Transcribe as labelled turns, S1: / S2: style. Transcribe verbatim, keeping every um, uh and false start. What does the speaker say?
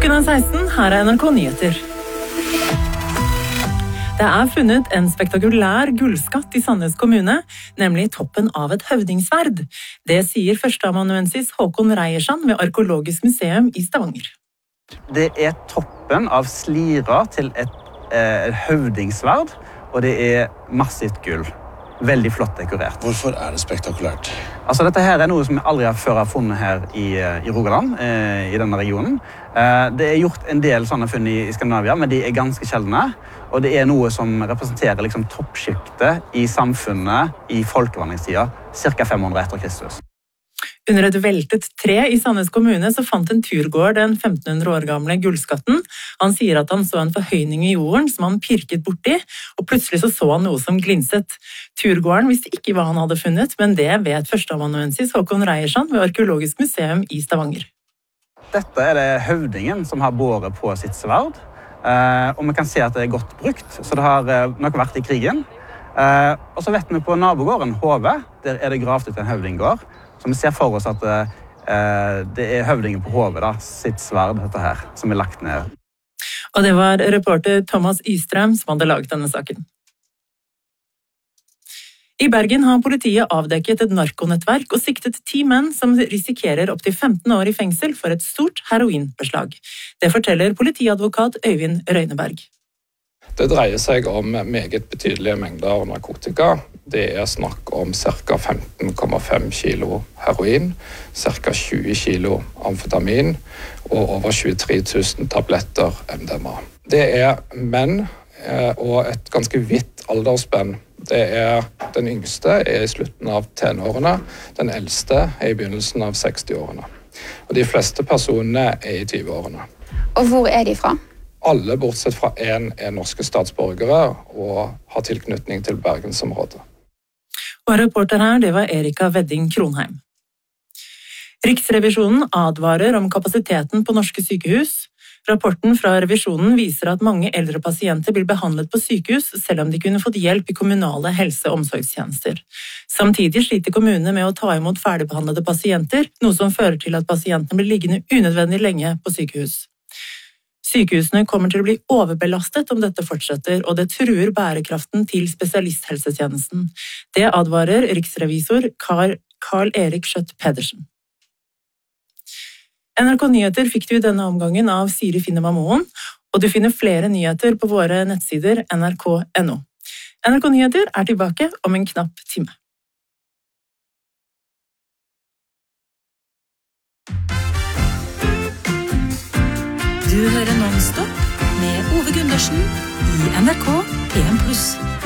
S1: Klokken er seksten, her er N R K Nyheter. Det er funnet en spektakulær gullskatt i Sandnes kommune, nemlig toppen av et høvdingsverd. Det sier førsteamanuensis Håkon Reiersand ved Arkeologisk museum i Stavanger.
S2: Det er toppen av slira til et eh, høvdingsverd, og det er massivt gull. Veldig flott dekorert.
S3: Hvorfor er det spektakulært?
S2: Altså, dette her er noe som vi aldri har før har funnet her i, i Rogaland, eh, i denne regionen. Eh, det er gjort en del sånne funn i, i Skandinavia, men de er ganske sjeldne. Og det er noe som representerer liksom, toppskiktet i samfunnet i folkevandringstida, ca. fem hundre etter Kristus.
S1: Under et veltet tre i Sandnes kommune så fant en turgåer den femten hundre år gamle gullskatten. Han sier at han så en forhøyning i jorden som han pirket borti, og plutselig så, så han noe som glinset. Turgåeren visste ikke hva han hadde funnet, men det vet førsteamanuensis Håkon Reiersand ved Arkeologisk museum i Stavanger.
S2: Dette er det høvdingen som har båret på sitt sverd, eh, og vi kan se at det er godt brukt, så det har eh, nok vært i krigen. Eh, og så vet vi på nabogården Hove, der er det gravd ut en høvdinggård, så vi ser for oss at eh, det er høvdingen på Hove, da, sitt sverd, dette her, som er lagt ned.
S1: Og det var reporter Thomas Istrøm som hadde laget denne saken. I Bergen har politiet avdekket et narkonettverk og siktet ti menn som risikerer opp til femten år i fengsel for et stort heroinbeslag. Det forteller politiadvokat Øyvind Røyneberg.
S4: Det dreier seg om meget betydelige mengder narkotika. Det er snakk om ca. femten komma fem kilo heroin, ca. tjue kilo amfetamin og over tjuetre tusen tabletter M D M A. Det er menn og et ganske vidt aldersspenn. Det er den yngste er i slutten av tenårene, den eldste er i begynnelsen av sekstiårene. Og de fleste personene er i tyveårene.
S5: Og hvor er de fra?
S4: Alle bortsett fra én er norske statsborgere og har tilknytning til Bergensområdet.
S1: Og reporter her, det var Erika Wedding Kronheim. Riksrevisjonen advarer om kapasiteten på norske sykehus. Rapporten fra revisjonen viser at mange eldre pasienter blir behandlet på sykehus, selv om de kunne fått hjelp i kommunale helse- og omsorgstjenester. Samtidig sliter kommunene med å ta imot ferdigbehandlede pasienter, noe som fører til at pasientene blir liggende unødvendig lenge på sykehus. Sykehusene kommer til å bli overbelastet om dette fortsetter, og det truer bærekraften til spesialisthelsetjenesten. Det advarer riksrevisor Carl, Carl Erik Skjøtt Pedersen. N R K Nyheter fikk du i denne omgangen av Siri Finnema Moen, og du finner flere nyheter på våre nettsider N R K punktum N O. N R K Nyheter er tilbake om en knapp time.
S6: Du hører Non-Stop med Ove Gundersen i N R K P en pluss.